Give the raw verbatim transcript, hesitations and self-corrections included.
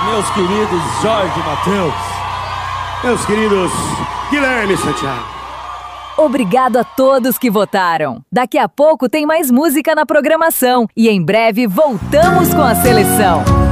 meus queridos Jorge Mateus, meus queridos Guilherme Santiago. Obrigado a todos que votaram. Daqui a pouco tem mais música na programação e em breve voltamos com a seleção.